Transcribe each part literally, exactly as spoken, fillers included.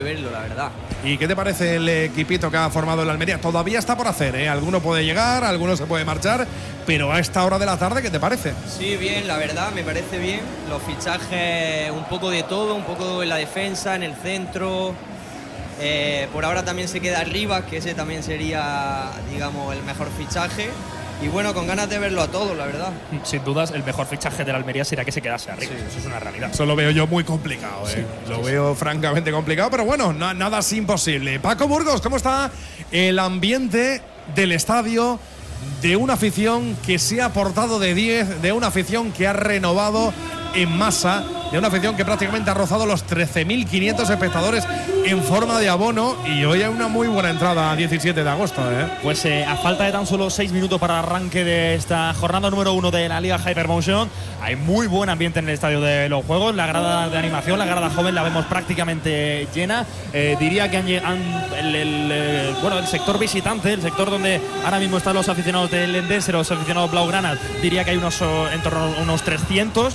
verlo, la verdad. ¿Y qué te parece el equipito que ha formado el Almería? Todavía está por hacer, ¿eh? Alguno puede llegar, alguno se puede marchar, pero a esta hora de la tarde, ¿qué te parece? Sí, bien, la verdad, me parece bien. Los fichajes, un poco de todo, un poco en la defensa, en el centro. Eh, por ahora también se queda Rivas, que ese también sería, digamos, el mejor fichaje. Y bueno, con ganas de verlo a todos, la verdad. Sin dudas, el mejor fichaje de la Almería será que se quedase arriba. Sí. Eso es una realidad. Eso lo veo yo muy complicado, ¿eh? Sí, lo sí, veo sí. francamente complicado, pero bueno, na nada es imposible. Paco Burgos, ¿cómo está el ambiente del estadio, de una afición que se ha portado de diez, de una afición que ha renovado en masa, de una afición que prácticamente ha rozado los trece mil quinientos espectadores en forma de abono, y hoy hay una muy buena entrada a diecisiete de agosto, ¿eh? Pues eh, a falta de tan solo seis minutos para el arranque de esta jornada número uno de la Liga Hypermotion, hay muy buen ambiente en el estadio de los Juegos. La grada de animación, la grada joven, la vemos prácticamente llena. Eh, diría que han, han, el, el, el, bueno, el sector visitante, el sector donde ahora mismo están los aficionados del Lendense, los aficionados blaugranas, diría que hay unos en torno a unos trescientos.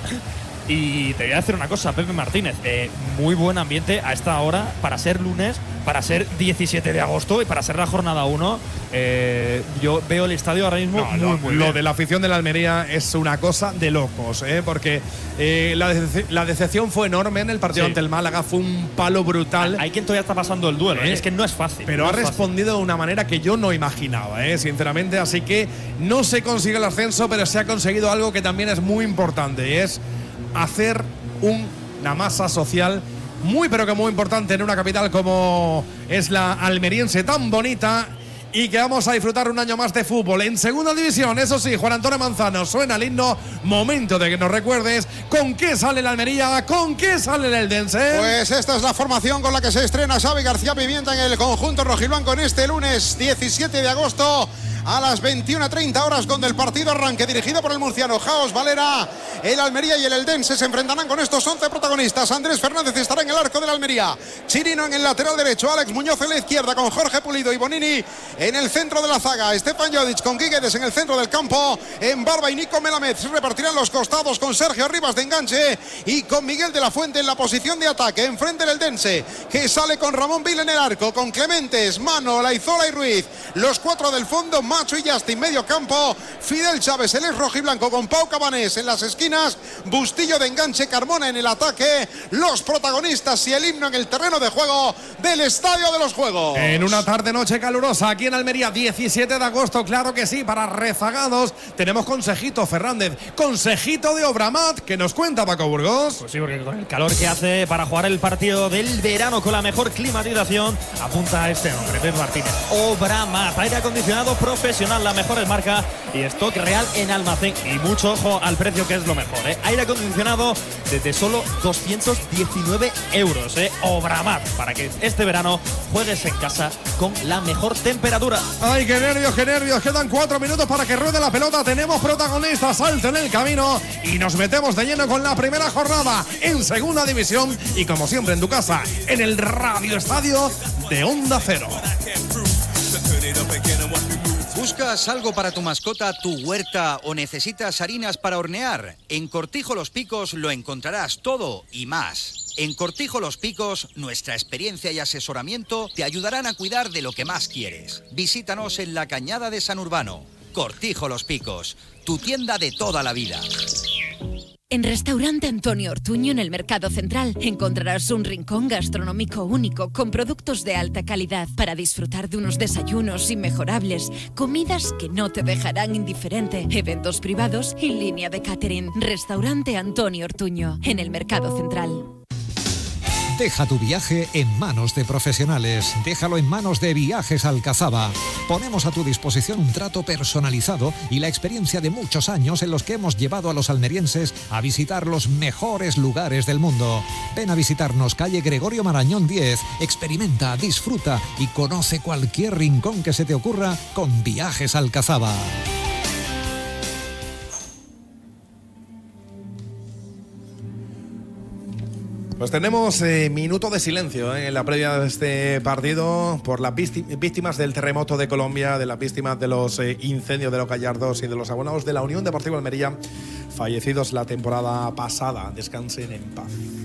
Y te voy a decir una cosa, Pepe Martínez, eh, muy buen ambiente a esta hora para ser lunes, para ser diecisiete de agosto y para ser la jornada uno. Eh, yo veo el estadio ahora mismo no, muy, lo, muy lo bien. de la afición de la Almería es una cosa de locos, ¿eh? Porque eh, la, dece la decepción fue enorme en el partido sí. ante el Málaga, fue un palo brutal. Hay quien todavía está pasando el duelo, ¿eh? Es que no es fácil. Pero no ha es respondido fácil. de una manera que yo no imaginaba, ¿eh? Sinceramente, así que no se consigue el ascenso, pero se ha conseguido algo que también es muy importante, y es hacer Un, una masa social muy pero que muy importante en una capital como es la almeriense, tan bonita, y que vamos a disfrutar un año más de fútbol en segunda división. Eso sí, Juan Antonio Manzano, suena el himno, momento de que nos recuerdes con qué sale la Almería, con qué sale el Eldense. Pues esta es la formación con la que se estrena Xavi García Pimienta en el conjunto rojiblanco en este lunes diecisiete de agosto a las veintiuna treinta horas, cuando el partido arranque, dirigido por el murciano Jaos Valera. El Almería y el Eldense se enfrentarán con estos once protagonistas. Andrés Fernández estará en el arco del Almería, Chirino en el lateral derecho, Alex Muñoz en la izquierda, con Jorge Pulido y Bonini en el centro de la zaga, Stefan Jodic con Guiguedes en el centro del campo, en Barba y Nico Melamed se repartirán los costados, con Sergio Rivas de enganche y con Miguel de la Fuente en la posición de ataque. Enfrente el Eldense, que sale con Ramón Vil en el arco, con Clementes, Mano, Laizola y Ruiz, los cuatro del fondo, Macho y Justin medio campo, Fidel Chávez, el ex rojiblanco, con Pau Cabanés en las esquinas, Bustillo de enganche, Carmona en el ataque, los protagonistas y el himno en el terreno de juego del Estadio de los Juegos. En una tarde-noche calurosa aquí en Almería, diecisiete de agosto, claro que sí, para rezagados, tenemos consejito Fernández, consejito de Obramat, que nos cuenta Paco Burgos. Pues sí, porque con el calor que hace para jugar el partido del verano con la mejor climatización, apunta a este nombre, Pepe Martínez. Obramat, aire acondicionado profesional, la mejor marca y stock real en almacén, y mucho ojo al precio, que es lo mejor, ¿eh? Aire acondicionado desde solo doscientos diecinueve euros, ¿eh? Obramat, para que este verano juegues en casa con la mejor temperatura. Ay, qué nervios, qué nervios. Quedan cuatro minutos para que ruede la pelota. Tenemos protagonistas, salto en el camino y nos metemos de lleno con la primera jornada en segunda división, y como siempre en tu casa, en el Radio Estadio de Onda Cero. ¿Buscas algo para tu mascota, tu huerta, o necesitas harinas para hornear? En Cortijo Los Picos lo encontrarás todo y más. En Cortijo Los Picos, nuestra experiencia y asesoramiento te ayudarán a cuidar de lo que más quieres. Visítanos en la Cañada de San Urbano. Cortijo Los Picos, tu tienda de toda la vida. En Restaurante Antonio Ortuño, en el Mercado Central, encontrarás un rincón gastronómico único con productos de alta calidad para disfrutar de unos desayunos inmejorables, comidas que no te dejarán indiferente, eventos privados y línea de catering. Restaurante Antonio Ortuño, en el Mercado Central. Deja tu viaje en manos de profesionales. Déjalo en manos de Viajes Alcazaba. Ponemos a tu disposición un trato personalizado y la experiencia de muchos años en los que hemos llevado a los almerienses a visitar los mejores lugares del mundo. Ven a visitarnos, calle Gregorio Marañón diez. Experimenta, disfruta y conoce cualquier rincón que se te ocurra con Viajes Alcazaba. Pues tenemos eh, minuto de silencio eh, en la previa de este partido por las víctimas del terremoto de Colombia, de las víctimas de los eh, incendios de los Gallardos y de los abonados de la Unión Deportiva Almería, fallecidos la temporada pasada. Descansen en paz.